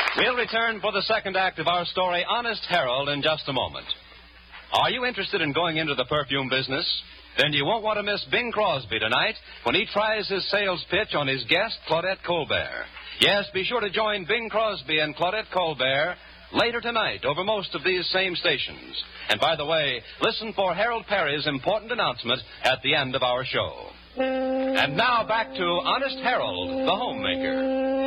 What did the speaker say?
We'll return for the second act of our story, Honest Harold, in just a moment. Are you interested in going into the perfume business? Then you won't want to miss Bing Crosby tonight when he tries his sales pitch on his guest, Claudette Colbert. Yes, be sure to join Bing Crosby and Claudette Colbert later tonight over most of these same stations. And by the way, listen for Harold Perry's important announcement at the end of our show. And now back to Honest Harold, the homemaker.